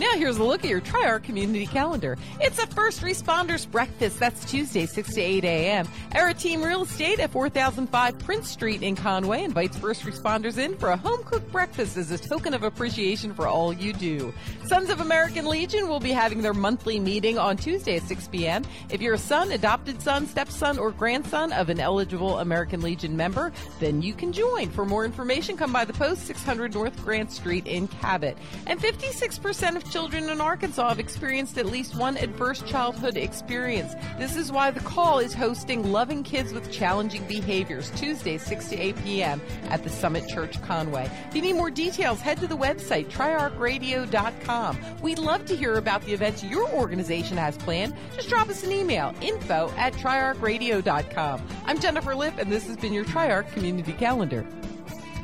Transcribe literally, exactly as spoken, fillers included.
Now here's a look at your Tri-Arc community calendar. It's a First Responders Breakfast. That's Tuesday, six to eight a.m. Era Team Real Estate at four thousand five Prince Street in Conway invites first responders in for a home-cooked breakfast as a token of appreciation for all you do. Sons of American Legion will be having their monthly meeting on Tuesday at six p.m. If you're a son, adopted son, stepson, or grandson of an eligible American Legion member, then you can join. For more information, come by the post, six hundred North Grant Street in Cabot. And fifty-six percent of children in Arkansas have experienced at least one adverse childhood experience. This is why The Call is hosting Loving Kids with Challenging Behaviors, Tuesday, six to eight p.m. at the Summit Church Conway. If you need more details, head to the website, tri arc radio dot com. We'd love to hear about the events your organization has planned. Just drop us an email, info at tri arc radio dot com. I'm Jennifer Lipp, and this has been your Tri-Arc Community Calendar.